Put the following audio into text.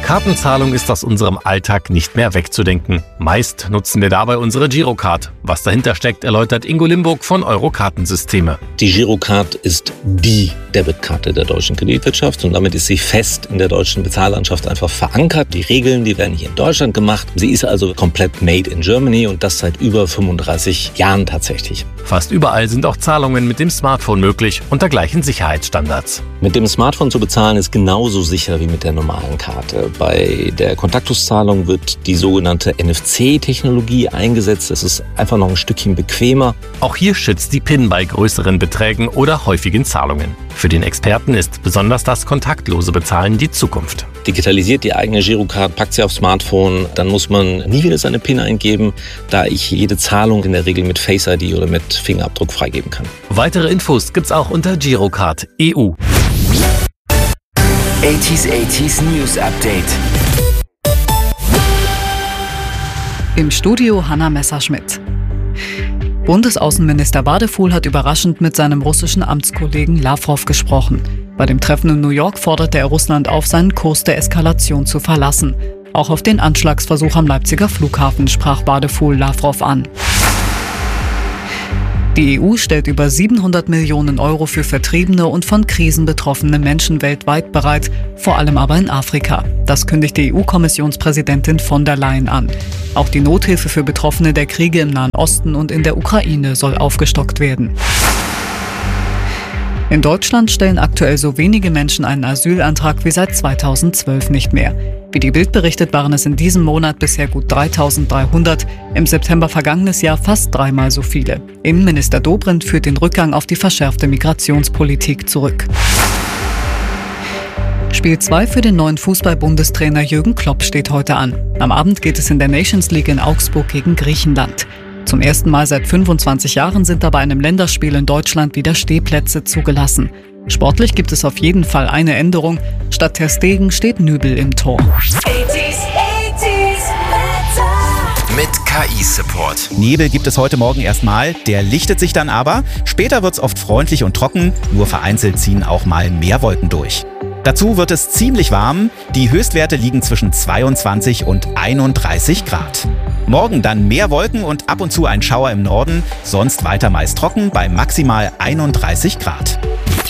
Kartenzahlung ist aus unserem Alltag nicht mehr wegzudenken. Meist nutzen wir dabei unsere Girocard. Was dahinter steckt, erläutert Ingo Limburg von Euro-Kartensysteme. Die Girocard ist die Debitkarte der deutschen Kreditwirtschaft und damit ist sie fest in der deutschen Bezahllandschaft einfach verankert. Die Regeln, die werden hier in Deutschland gemacht. Sie ist also komplett made in Germany und das seit über 35 Jahren tatsächlich. Fast überall sind auch Zahlungen mit dem Smartphone möglich, unter gleichen Sicherheitsstandards. Mit dem Smartphone zu bezahlen ist genauso sicher wie mit der normalen Karte. Bei der Kontaktoszahlung wird die sogenannte NFC-Technologie eingesetzt. Es ist einfach noch ein Stückchen bequemer. Auch hier schützt die PIN bei größeren Beträgen oder häufigen Zahlungen. Für den Experten ist besonders das kontaktlose Bezahlen die Zukunft. Digitalisiert die eigene Girocard, packt sie aufs Smartphone, dann muss man nie wieder seine PIN eingeben, da ich jede Zahlung in der Regel mit Face ID oder mit Fingerabdruck freigeben kann. Weitere Infos gibt's auch unter Girocard EU. 80s News Update. Im Studio Hanna Messerschmidt. Bundesaußenminister Wadefuhl hat überraschend mit seinem russischen Amtskollegen Lawrow gesprochen. Bei dem Treffen in New York forderte er Russland auf, seinen Kurs der Eskalation zu verlassen. Auch auf den Anschlagsversuch am Leipziger Flughafen sprach Wadefuhl Lawrow an. Die EU stellt über 700 Millionen Euro für vertriebene und von Krisen betroffene Menschen weltweit bereit, vor allem aber in Afrika. Das kündigte EU-Kommissionspräsidentin von der Leyen an. Auch die Nothilfe für Betroffene der Kriege im Nahen Osten und in der Ukraine soll aufgestockt werden. In Deutschland stellen aktuell so wenige Menschen einen Asylantrag wie seit 2012 nicht mehr. Wie die Bild berichtet, waren es in diesem Monat bisher gut 3.300, im September vergangenes Jahr fast dreimal so viele. Innenminister Dobrindt führt den Rückgang auf die verschärfte Migrationspolitik zurück. Spiel 2 für den neuen Fußball-Bundestrainer Jürgen Klopp steht heute an. Am Abend geht es in der Nations League in Augsburg gegen Griechenland. Zum ersten Mal seit 25 Jahren sind bei einem Länderspiel in Deutschland wieder Stehplätze zugelassen. Sportlich gibt es auf jeden Fall eine Änderung. Statt Ter Stegen steht Nübel im Tor. 80s mit KI-Support. Nebel gibt es heute Morgen erstmal, der lichtet sich dann aber. Später wird es oft freundlich und trocken, nur vereinzelt ziehen auch mal mehr Wolken durch. Dazu wird es ziemlich warm, die Höchstwerte liegen zwischen 22 und 31 Grad. Morgen dann mehr Wolken und ab und zu ein Schauer im Norden, sonst weiter meist trocken bei maximal 31 Grad.